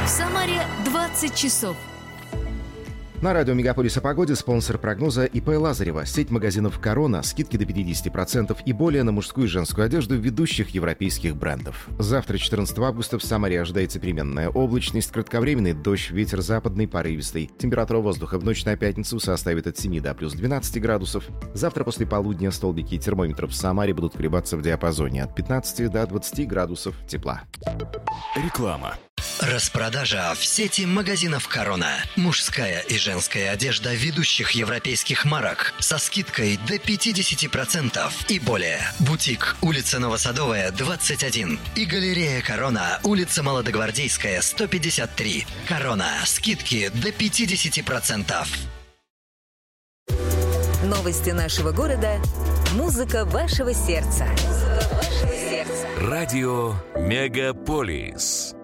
В Самаре 20 часов. На радио «Мегаполис» о погоде спонсор прогноза ИП Лазарева. Сеть магазинов «Корона». Скидки до 50% и более на мужскую и женскую одежду ведущих европейских брендов. Завтра, 14 августа, в Самаре ожидается переменная облачность, кратковременный дождь, ветер западный порывистый. Температура воздуха в ночь на пятницу составит от 7 до плюс 12 градусов. Завтра после полудня столбики термометров в Самаре будут колебаться в диапазоне от 15 до 20 градусов тепла. Реклама. Распродажа в сети магазинов «Корона». Мужская и женская одежда ведущих европейских марок со скидкой до 50% и более. Бутик, улица Новосадовая, 21. И галерея «Корона», улица Молодогвардейская, 153. «Корона». Скидки до 50%. Новости нашего города. Музыка вашего сердца. Радио «Мегаполис».